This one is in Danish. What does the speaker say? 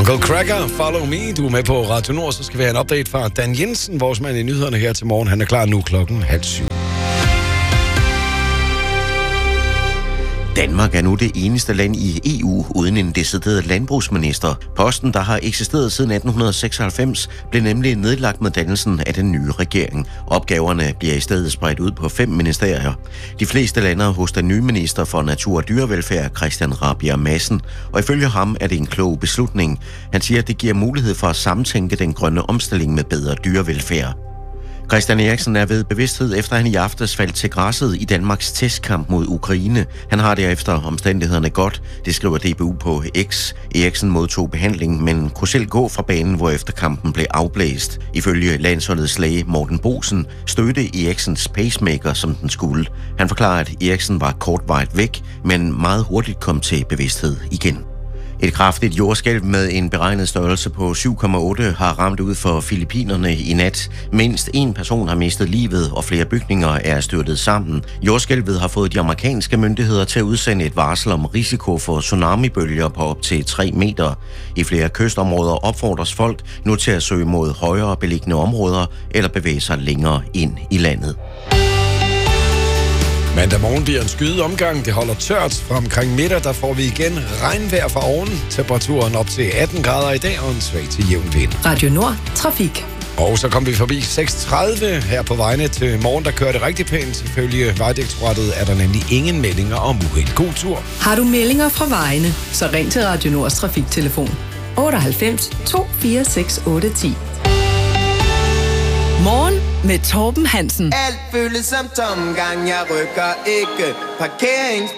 Uncle Cracker, Follow Me. Du er med på Radio Nord, så skal vi have en update fra Dan Jensen, vores mand i nyhederne her til morgen. Han er klar nu 6:30. Danmark er nu det eneste land i EU uden en decideret landbrugsminister. Posten, der har eksisteret siden 1896, blev nemlig nedlagt med dannelsen af den nye regering. Opgaverne bliver i stedet spredt ud på 5 ministerier. De fleste lander hos den nye minister for natur og dyrevelfærd, Christian Rabjerg Madsen, og ifølge ham er det en klog beslutning. Han siger, at det giver mulighed for at samtænke den grønne omstilling med bedre dyrevelfærd. Christian Eriksen er ved bevidsthed, efter han i aftes faldt til græsset i Danmarks testkamp mod Ukraine. Han har derefter omstændighederne godt, det skriver DBU på X. Eriksen modtog behandling, men kunne selv gå fra banen, hvorefter kampen blev afblæst. Ifølge landsholdets læge Morten Bosen stødte Eriksens pacemaker, som den skulle. Han forklarer, at Eriksen var kortvarigt væk, men meget hurtigt kom til bevidsthed igen. Et kraftigt jordskælv med en beregnet størrelse på 7,8 har ramt ud for Filippinerne i nat. Mindst en person har mistet livet, og flere bygninger er styrtet sammen. Jordskælvet har fået de amerikanske myndigheder til at udsende et varsel om risiko for tsunamibølger på op til 3 meter. I flere kystområder opfordres folk nu til at søge mod højere beliggende områder eller bevæge sig længere ind i landet. Mandag morgen bliver en skyet omgang. Det holder tørt. Fra omkring middag, der får vi igen regnvejr fra oven. Temperaturen op til 18 grader i dag og en svag til jævn vind. Radio Nord. Trafik. Og så kom vi forbi 6:30 her på vejene til morgen, der kører det rigtig pænt. Ifølge Vejdirektoratet er der nemlig ingen meldinger om uheld. God tur. Har du meldinger fra vejene, så ring til Radio Nords trafiktelefon 98 246 810. Morgen med Torben Hansen. Alt føles som tomgang, jeg rykker ikke. Parkerings